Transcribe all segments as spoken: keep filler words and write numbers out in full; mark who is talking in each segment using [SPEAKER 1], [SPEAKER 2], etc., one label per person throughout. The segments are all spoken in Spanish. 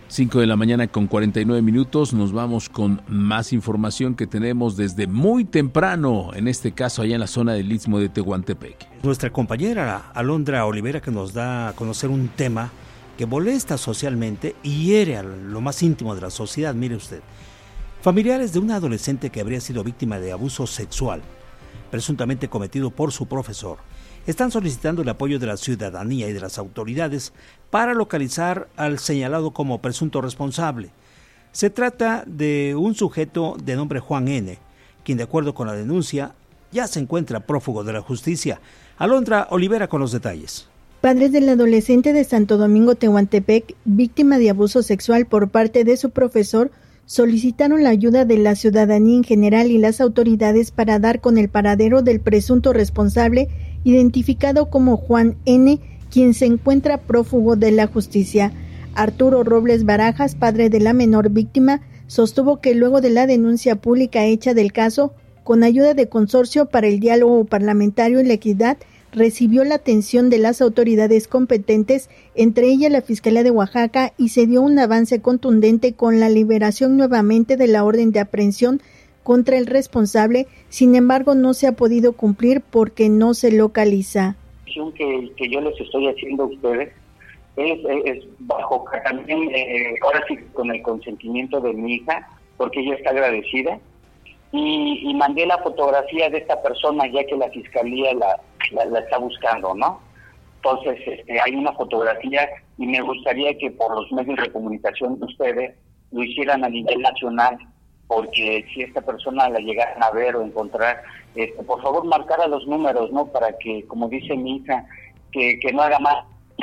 [SPEAKER 1] cinco de la mañana con cuarenta y nueve minutos, nos vamos con más información que tenemos desde muy temprano, en este caso allá en la zona del Istmo de Tehuantepec.
[SPEAKER 2] Nuestra compañera Alondra Olivera, que nos da a conocer un tema que molesta socialmente y hiere a lo más íntimo de la sociedad. Mire usted, familiares de una adolescente que habría sido víctima de abuso sexual, presuntamente cometido por su profesor, están solicitando el apoyo de la ciudadanía y de las autoridades para localizar al señalado como presunto responsable. Se trata de un sujeto de nombre Juan N., quien de acuerdo con la denuncia ya se encuentra prófugo de la justicia. Alondra Olivera con los detalles.
[SPEAKER 3] Padres del adolescente de Santo Domingo, Tehuantepec, víctima de abuso sexual por parte de su profesor, solicitaron la ayuda de la ciudadanía en general y las autoridades para dar con el paradero del presunto responsable, identificado como Juan N., quien se encuentra prófugo de la justicia. Arturo Robles Barajas, padre de la menor víctima, sostuvo que luego de la denuncia pública hecha del caso, con ayuda de Consorcio para el Diálogo Parlamentario y la Equidad, recibió la atención de las autoridades competentes, entre ellas la Fiscalía de Oaxaca, y se dio un avance contundente con la liberación nuevamente de la orden de aprehensión contra el responsable. Sin embargo, no se ha podido cumplir porque no se localiza.
[SPEAKER 4] Que, que yo les estoy haciendo a ustedes es, es bajo también, eh, ahora sí, con el consentimiento de mi hija, porque ella está agradecida, y, y mandé la fotografía de esta persona ya que la fiscalía la, la, la está buscando, ¿no? Entonces, este, hay una fotografía y me gustaría que por los medios de comunicación de ustedes lo hicieran a nivel nacional, porque si esta persona la llegaran a ver o encontrar, este, por favor marcar a los números, ¿no? Para que, como dice mi hija, que, que no haga más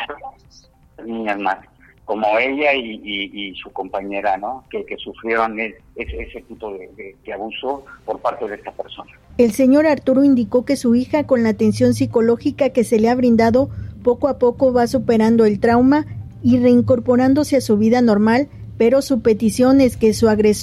[SPEAKER 4] niñas más, como ella y, y, y su compañera, ¿no? Que, que sufrieron es, es, ese tipo de, de, de abuso por parte de esta persona.
[SPEAKER 3] El señor Arturo indicó que su hija, con la atención psicológica que se le ha brindado, poco a poco va superando el trauma y reincorporándose a su vida normal, pero su petición es que su agresor